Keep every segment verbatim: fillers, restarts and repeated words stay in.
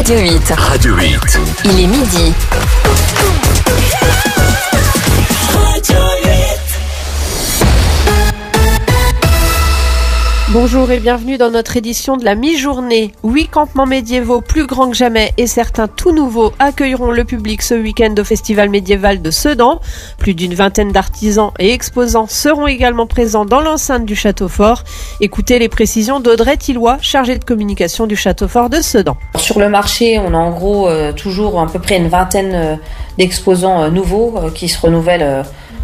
Radio huit. Radio huit. Il est midi. Bonjour et bienvenue dans notre édition de la mi-journée. Huit campements médiévaux plus grands que jamais et certains tout nouveaux accueilleront le public ce week-end au Festival médiéval de Sedan. Plus d'une vingtaine d'artisans et exposants seront également présents dans l'enceinte du Château Fort. Écoutez les précisions d'Audrey Tilloy, chargée de communication du Château Fort de Sedan. Sur le marché, on a en gros euh, toujours à peu près une vingtaine euh, d'exposants euh, nouveaux euh, qui se renouvellent euh,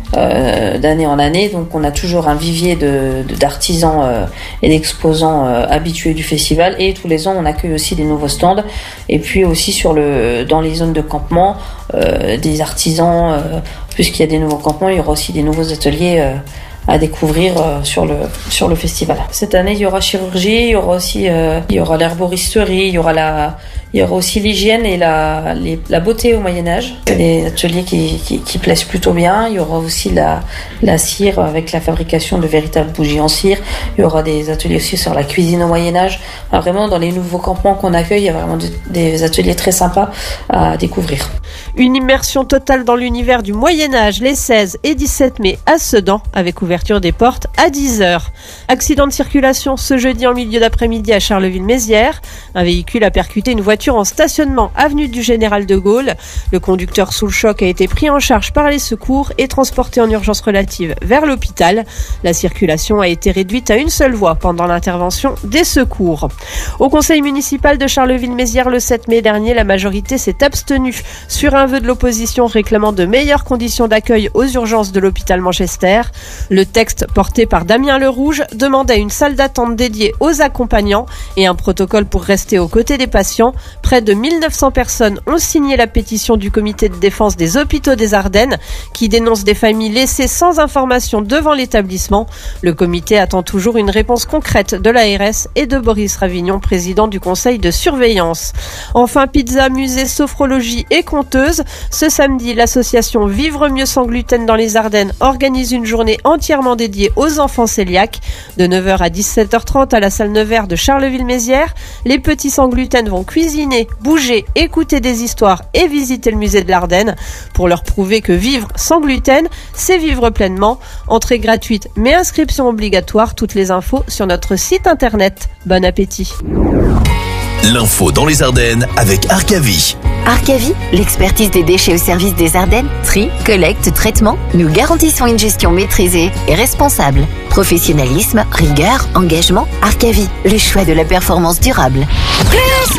Euh, d'année en année, donc on a toujours un vivier de, de d'artisans euh, et d'exposants euh, habitués du festival, et tous les ans on accueille aussi des nouveaux stands, et puis aussi sur le dans les zones de campement euh, des artisans, euh, puisqu'il y a des nouveaux campements, il y aura aussi des nouveaux ateliers euh, à découvrir euh, sur le sur le festival. Cette année, il y aura chirurgie, il y aura aussi euh, il y aura l'herboristerie, il y aura la il y aura aussi l'hygiène et la les, la beauté au Moyen Âge. C'est des ateliers qui, qui qui plaisent plutôt bien. Il y aura aussi la la cire avec la fabrication de véritables bougies en cire. Il y aura des ateliers aussi sur la cuisine au Moyen Âge. Enfin, vraiment, dans les nouveaux campements qu'on accueille, il y a vraiment des, des ateliers très sympas à découvrir. Une immersion totale dans l'univers du Moyen Âge les seize et dix-sept mai à Sedan, avec ouverture des portes à dix heures. Accident de circulation ce jeudi en milieu d'après-midi à Charleville-Mézières. Un véhicule a percuté une voiture en stationnement avenue du Général de Gaulle. Le conducteur sous le choc a été pris en charge par les secours et transporté en urgence relative vers l'hôpital. La circulation a été réduite à une seule voie pendant l'intervention des secours. Au conseil municipal de Charleville-Mézières le sept mai dernier, la majorité s'est abstenue sur un vœu de l'opposition réclamant de meilleures conditions d'accueil aux urgences de l'hôpital Manchester. Le texte porté par Damien Lerouge demandait une salle d'attente dédiée aux accompagnants et un protocole pour rester aux côtés des patients. Près de mille neuf cents personnes ont signé la pétition du comité de défense des hôpitaux des Ardennes qui dénonce des familles laissées sans information devant l'établissement. Le comité attend toujours une réponse concrète de l'A R S et de Boris Ravignon, président du conseil de surveillance. Enfin, pizza, musée, sophrologie et conteuse. Ce samedi, l'association Vivre mieux sans gluten dans les Ardennes organise une journée entièrement dédiée aux enfants cœliaques. De neuf heures à dix-sept heures trente à la salle Nevers de Charleville-Mézières, les petits sans gluten vont cuisiner, bouger, écouter des histoires et visiter le musée de l'Ardenne pour leur prouver que vivre sans gluten, c'est vivre pleinement. Entrée gratuite mais inscription obligatoire. Toutes les infos sur notre site internet. Bon appétit. L'info dans les Ardennes avec Arcavi. Arcavi, l'expertise des déchets au service des Ardennes. Tri, collecte, traitement. Nous garantissons une gestion maîtrisée et responsable. Professionnalisme, rigueur, engagement. Arcavi, le choix de la performance durable. Plus